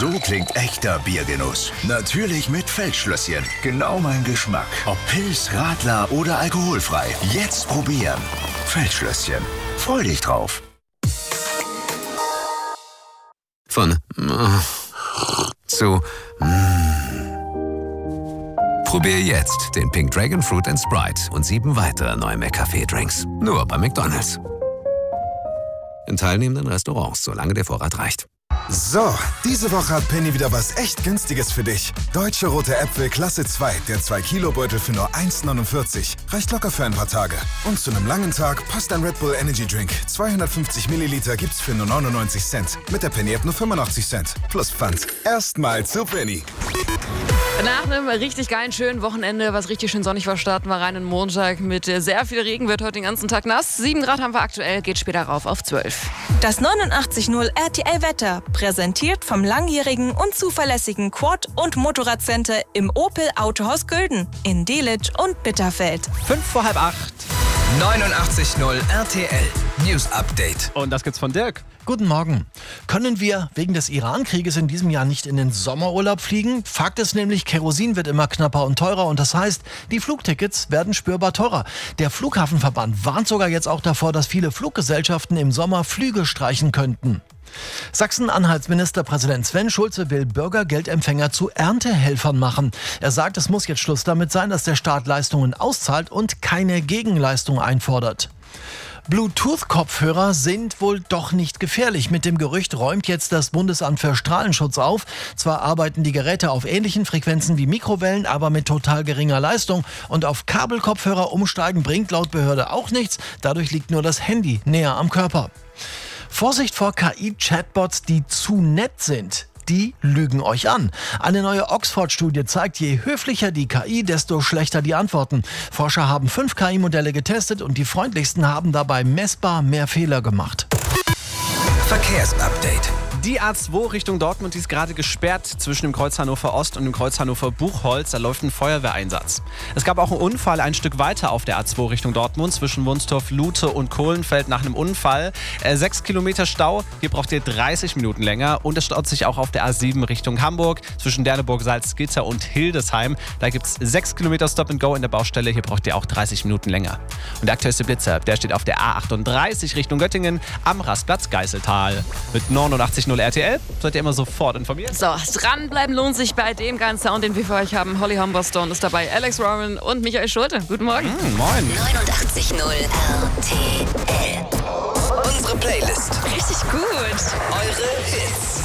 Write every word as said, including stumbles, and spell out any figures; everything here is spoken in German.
So klingt echter Biergenuss. Natürlich mit Feldschlösschen. Genau mein Geschmack. Ob Pils, Radler oder alkoholfrei. Jetzt probieren. Feldschlösschen. Freu dich drauf. Von zu Probier jetzt den Pink Dragon Fruit and Sprite und sieben weitere neue McCafé-Drinks. Nur bei McDonald's. In teilnehmenden Restaurants, solange der Vorrat reicht. So, diese Woche hat Penny wieder was echt Günstiges für dich. Deutsche rote Äpfel Klasse zwei, der zwei Kilo Beutel für nur eins neunundvierzig. Reicht locker für ein paar Tage. Und zu einem langen Tag passt ein Red Bull Energy Drink. zweihundertfünfzig Milliliter gibt's für nur neunundneunzig Cent. Mit der Penny-App nur fünfundachtzig Cent. Plus Pfand. Erstmal zu Penny. Nach einem richtig geilen, schönen Wochenende, was richtig schön sonnig war, starten wir rein in Montag mit sehr viel Regen, wird heute den ganzen Tag nass. sieben Grad haben wir aktuell, geht später rauf auf zwölf. Das neunundachtzig Komma null R T L-Wetter, präsentiert vom langjährigen und zuverlässigen Quad- und Motorradcenter im Opel Autohaus Gülden in Delitzsch und Bitterfeld. Fünf vor halb acht. neunundachtzig Komma null R T L News Update. Und das gibt's von Dirk. Guten Morgen. Können wir wegen des Iran-Krieges in diesem Jahr nicht in den Sommerurlaub fliegen? Fakt ist nämlich, Kerosin wird immer knapper und teurer und das heißt, die Flugtickets werden spürbar teurer. Der Flughafenverband warnt sogar jetzt auch davor, dass viele Fluggesellschaften im Sommer Flüge streichen könnten. Sachsen-Anhalts Ministerpräsident Sven Schulze will Bürgergeldempfänger zu Erntehelfern machen. Er sagt, es muss jetzt Schluss damit sein, dass der Staat Leistungen auszahlt und keine Gegenleistung einfordert. Bluetooth-Kopfhörer sind wohl doch nicht gefährlich. Mit dem Gerücht räumt jetzt das Bundesamt für Strahlenschutz auf. Zwar arbeiten die Geräte auf ähnlichen Frequenzen wie Mikrowellen, aber mit total geringer Leistung. Und auf Kabelkopfhörer umsteigen bringt laut Behörde auch nichts. Dadurch liegt nur das Handy näher am Körper. Vorsicht vor K I-Chatbots, die zu nett sind. Die lügen euch an. Eine neue Oxford-Studie zeigt, je höflicher die K I, desto schlechter die Antworten. Forscher haben fünf K I-Modelle getestet und die freundlichsten haben dabei messbar mehr Fehler gemacht. Verkehrsupdate. Die A zwei Richtung Dortmund, die ist gerade gesperrt zwischen dem Kreuz Hannover Ost und dem Kreuz Hannover Buchholz. Da läuft ein Feuerwehreinsatz. Es gab auch einen Unfall ein Stück weiter auf der A zwei Richtung Dortmund zwischen Wunstorf, Lute und Kohlenfeld nach einem Unfall. Äh, sechs Kilometer Stau, hier braucht ihr dreißig Minuten länger. Und es staut sich auch auf der A sieben Richtung Hamburg zwischen Derneburg, Salzgitter und Hildesheim. Da gibt es sechs Kilometer Stop and Go in der Baustelle. Hier braucht ihr auch dreißig Minuten länger. Und der aktuellste Blitzer, der steht auf der A achtunddreißig Richtung Göttingen am Rastplatz Geißeltal. Mit neunundachtzig Komma null R T L seid ihr immer sofort informiert. So, dranbleiben lohnt sich bei dem geilen Sound, den wir für euch haben. Holly Humberstone ist dabei, Alex Roman und Michael Schulte. Guten Morgen. Mm, moin. neunundachtzig Komma null R T L. Unsere Playlist. Richtig gut. Eure Hits.